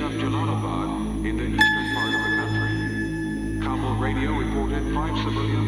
of Jalalabad in the eastern part of the country. Kabul radio reported 5 civilians